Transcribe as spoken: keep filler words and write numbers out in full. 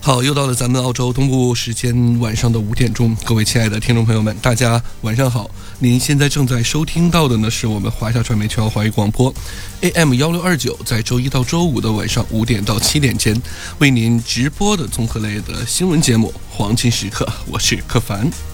好，又到了咱们澳洲东部时间晚上的五点钟，各位亲爱的听众朋友们，大家晚上好。您现在正在收听到的呢，是我们华夏传媒全澳华语广播 A M 一六二九，在周一到周五的晚上五点到七点间为您直播的综合类的新闻节目《黄金时刻》，我是柯凡。